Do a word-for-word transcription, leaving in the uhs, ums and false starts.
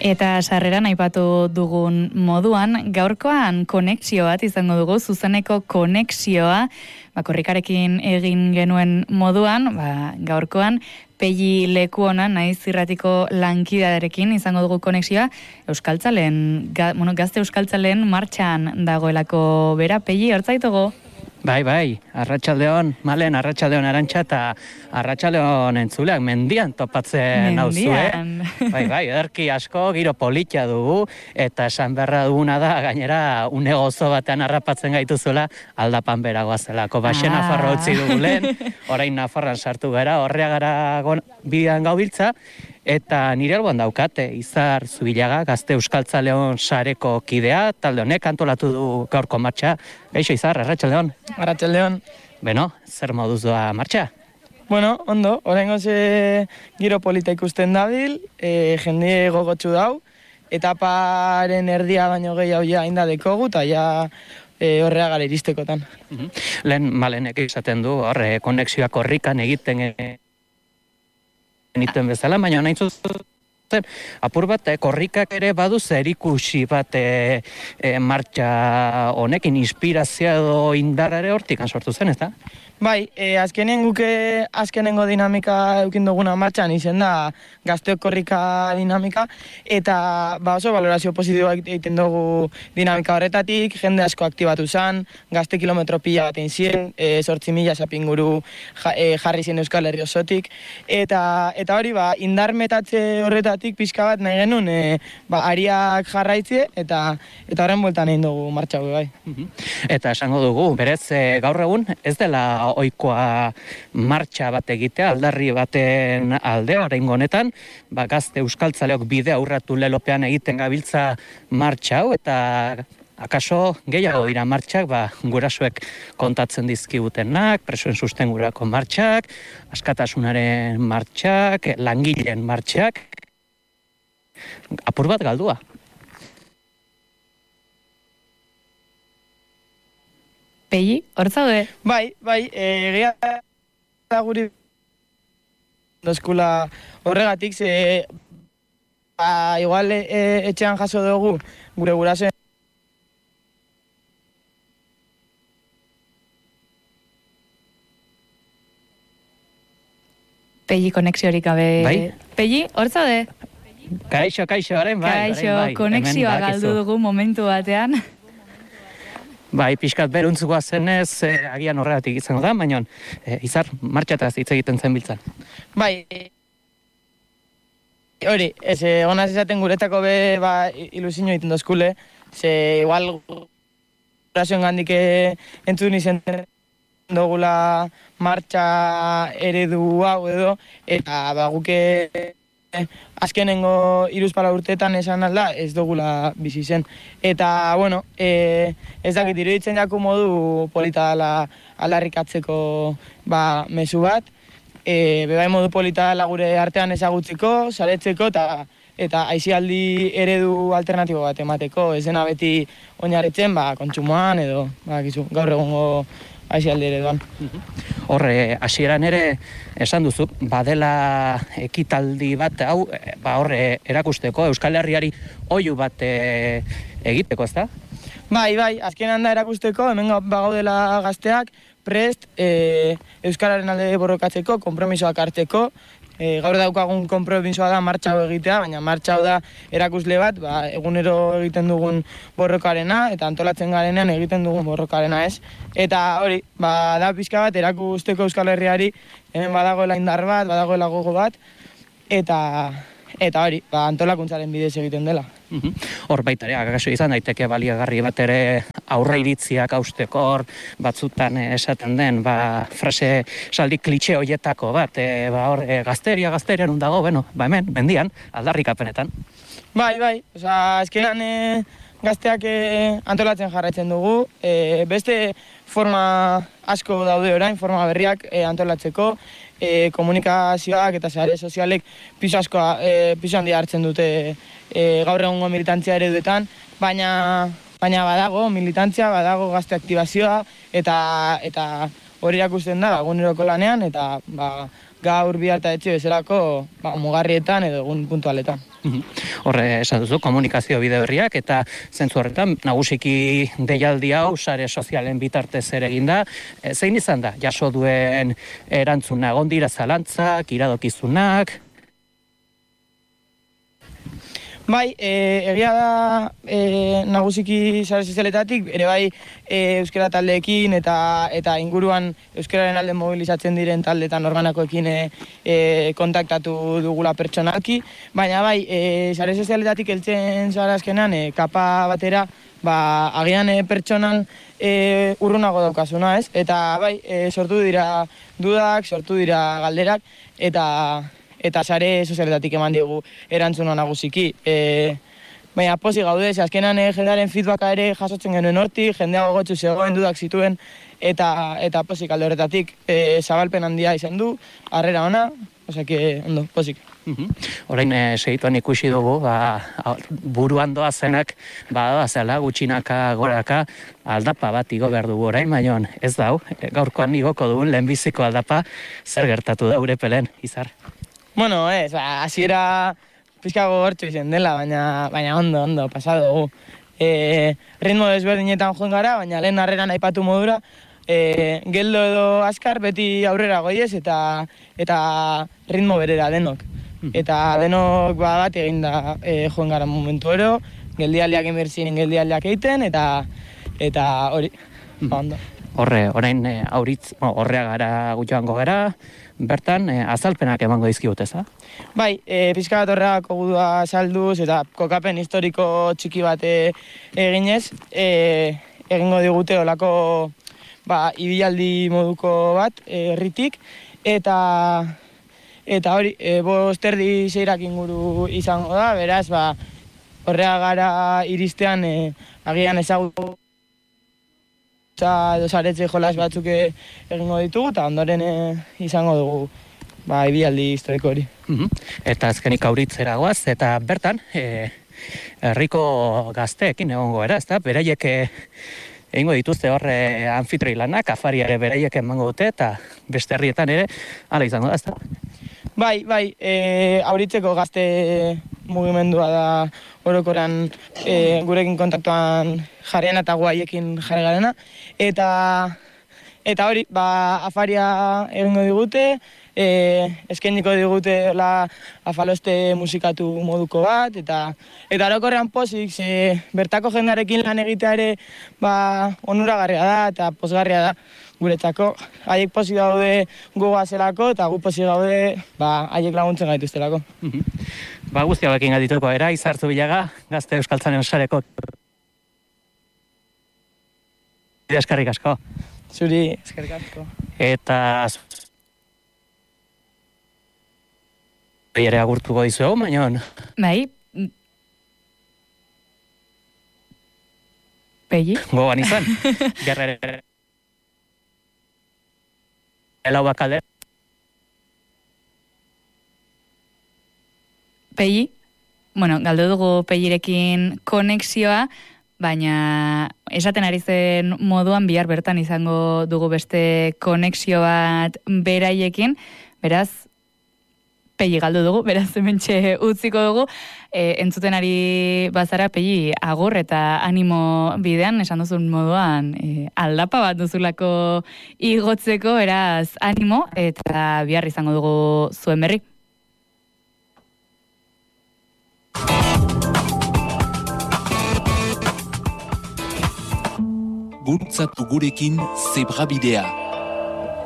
Eta sarreran aipatu dugun moduan, gaurkoan konexio bat izango dugu, zuzeneko konexioa, ba, korrikarekin egin genuen moduan, ba, gaurkoan, Pelli Lekuona, naiz irratiko lankidearekin izango dugu konexioa, Euskaltzalen, ga, bueno, gazte Euskaltzalen martxan dagoelako bera. Pelli, hortzaitugu? Bai, bai, arratsaldeon, Malen, arratsaldeon Arantxa eta arratsaldeon entzuleak mendian topatzen nauzue. Mendian. Bai, bai, ederki asko, giro politia dugu, eta esan beharra duguna da, gainera, une gozo batean harrapatzen gaituzuela, aldapan beragoa zelako. Baxe ah. Nafarro utzi dugu lehen, orain Nafarran sartu gara, horreagara bidean gaubiltza, eta nire alboan daukate, Izar Zubilaga, gazte Euskaltzaleon sareko kidea, talde honek antolatu du gaurko martxa. Eixo, Izar, arratsaldeon. Arratsaldeon. Beno, zer moduz doa martxa? Bueno, ondo, oraingoz e, giro polita ikusten dabil, e, jende gogotsu dau, etaparen erdia baino gehiago ja inda dekogu, eta ja e, horreagara iristekotan. Mm-hmm. Lehen Malenek izaten du, horre, konexioak korrikan egiten e, nituen bezala, baina nahi zuzen, apur bat, eh, korrikak ere badu zerikusi bat eh, eh, martxa honekin, inspirazioa edo indarrare hortik sortu zen, ez da? Bai, e, azkenen guke azkenengo dinamika eukin duguna martxan izen da gazteok korrika dinamika, eta ba, oso valorazio positiboa egiten dugu dinamika horretatik, jende asko aktibatu zen, gazte kilometro pila bat egin ziren, e, sortzi mila sapinguru ja, e, jarri zen Euskal Herri osotik, eta, eta hori ba, indar metatze horretatik pixka bat nahi genuen, e, ba, ariak jarraitze, eta eta horren bueltan egin dugu martxa bai. Eta esango dugu, berez, e, gaur egun ez dela oikoa martxa bat egitea, aldarri baten alde, oraingo honetan, ba, gazte Euskaltzaleok bidea urratu lelopean egiten gabiltza martxa hau, eta akaso gehiago dira martxak, ba, gurasoek kontatzen dizkigutenak, presoen sustengurako martxak, askatasunaren martxak, langileen martxak, apur bat galdua. Pelli, hor zaude? Bai, bai, egia da guri dozkula horregatik, ze ba, igual e, etxean jaso dugu gure gurasoen Pelli konexiorik gabe. Bai? Pelli, hor zaude? Kaixo, kaixo, orain bai. Kaixo, bai. konexioa galdu dugu momentu batean. Bai, pixkat beruntzukoa zenez, eh, agian horregatik izango da, baina eh, Izar, martxataz hitz egiten zen biltzan. Bai, hori, ez, honaz esaten guretako be, ba, ilusio egiten dozkule, ze igual gurasoen gandik entzun izen dugula martxa eredu hau edo, eta ba, guke azkenengo hiruzpala urteetan esan alda, ez dugula bizi zen. Eta, bueno, e, ez dakit, iruditzen jaku modu polita dela aldarrikatzeko ba, mezu bat. E, bebai modu polita dela gure artean ezagutzeko, saretzeko, eta eta aisialdi eredu alternatibo bat emateko. Ez dena beti oinarritzen, ba, kontsumoan edo, ba, gizu, gaur egungo aisialdi ereduan. Horre, hasieran ere, esan duzu, badela ekitaldi bat, hau, ba horre, erakusteko, Euskal Herriari oihu bat e, egiteko, ez da? Bai, bai, azkenean da erakusteko, hemen bagaudela gazteak, prest, e, Euskararen alde borrokatzeko, konpromisoak hartzeko, e, gaur daukagun konpromisoa da martxa hau egitea, baina martxa hau da erakusle bat, ba, egunero egiten dugun borrokarena, eta antolatzen garenean egiten dugun borrokarena ez. Eta hori, ba, da pixka bat erakusteko Euskal Herriari, hemen badagoela indar bat, badagoela gogo bat, eta eta hori, ba, antolakuntzaren bidez egiten dela. Hor baita ere, akaso izan daiteke baliagarri bat ere aurre iritziak hausteko, hor batzutan esaten den, ba, frase saldi klitxe hoietako bat, e, ba, hor, e, gazteria, gazteria nun dago, bueno, ba hemen, mendian, aldarrikapenetan. Bai, bai, oza, azkenan e, gazteak e, antolatzen jarraitzen dugu, e, beste forma asko daude orain, forma berriak e, antolatzeko, e, komunikazioak eta sare sozialek pisu asko, e, pisu handia hartzen dute e, gaur egungo militantzia ereduetan, baina baina badago militantzia, badago gazte aktibazioa eta eta hori irakusten da eguneroko lanean eta ba gaur bihar eta etxe bezalako ba, mugarrietan edo egun puntualetan. Horre, esan duzu, komunikazio bide berriak, eta zentzu horretan, nagusiki deialdi hau, sare sozialen bitartez ere eginda, e, zein izan da, jaso duen erantzuna, egon dira zalantzak, iradokizunak? Bai, e, egia da e, nagusiki sare sozialetatik, ere bai e, euskara taldeekin eta eta inguruan euskararen alde mobilizatzen diren taldeetan organakoekin e, e, kontaktatu dugula pertsonalki, baina bai, e, sare sozialetatik heltzen zara azkenan e, kapa batera, ba, agian e, pertsonan e, urrunago daukazuna, ez? Eta bai, e, sortu dira dudak, sortu dira galderak, eta eta sare sozialetatik eman digu erantzuna nagusiki. E, baina posi gaude, azkenan e, jendearen feedbacka ere jasotzen genuen hortik, jendea gogotsu zegoen dudak zituen, eta eta posik alde horretatik e, zabalpen handia izan du, harrera ona, osake, ondo, posik. Orain e, segituan ikusi dugu, ba, buruan doa zenak, ba, zela, gutxinaka, goraka, aldapa bat igo behar dugu orain, baina ez dau, gaurkoan igoko dugun lehenbiziko aldapa, zer gertatu da Urepelen, Izar? Bueno, ez, ba, hasiera pizka gogortxo izan dela, baina, baina ondo, ondo, pasado dugu. E, ritmo desberdinetan joan gara, baina lehen harreran aipatu modura, e, geldo edo azkar beti aurrera goiez eta eta ritmo berera denok. Eta denok ba, bat eginda e, joan gara momentu ero, geldialdiak inbertzien geldialdiak egiten, eta eta hori, ba, ondo. Horre, orain e, auritz, horrea gara gutxoango gara, bertan e, azalpenak emango dizkigute, za? Bai, e, pizka bat horreako gudua salduz eta kokapen historiko txiki bat e, eginez, e, egingo digute olako ba, ibilaldi moduko bat herritik, eta eta hori, e, bost erdi seirak inguru izango da, beraz, ba, horrea gara iristean e, agian ezagutu edo saretze jolas batzuk egingo ditugu, eta ondoren e, izango dugu ba, ibialdi historiko hori. Eta azkenik auritzera goaz, eta bertan, e, herriko gazteekin egongo era, ezta? Beraiek egingo dituzte horre anfitroi lanak, afari ere beraiek emango dute, eta beste herrietan ere, hala izango da, ezta? Bai, bai, e, auritzeko gazte mugimendua da orokoran e, gurekin kontaktuan jarriena eta guaiekin jarri garena. Eta, eta hori, ba, afaria egingo digute, e, eskainiko digute la afaloste musikatu moduko bat, eta eta orokorrean pozik, ze bertako jendarekin lan egitea ere ba, onuragarria da eta pozgarria da guretzako. Haiek pozik daude gogoa zelako, eta gu pozik daude ba, haiek laguntzen gaituztelako. Ba, guzti hauekin gatituko era, Izar Zubillaga, Gazte Euskaltzaleen sareko. Eskerrik asko. Zuri, eskerrik asko. Eta ere agurtuko dizuegu, baina Bai. Pegi? Gogoan izan. Gerrere. Elau bakalde. Pegi? Bueno, galdu dugu Pegirekin konexioa, baina esaten ari zen moduan bihar bertan izango dugu beste konexio bat beraiekin, beraz, Pegi galdu dugu, beraz hementxe utziko dugu, e, entzuten ari bazara Pegi agur eta animo bidean, esan duzun moduan e, aldapa bat duzulako igotzeko, beraz animo, eta bihar izango dugu zuen berri. Bultzatu gurekin Zebrabidea.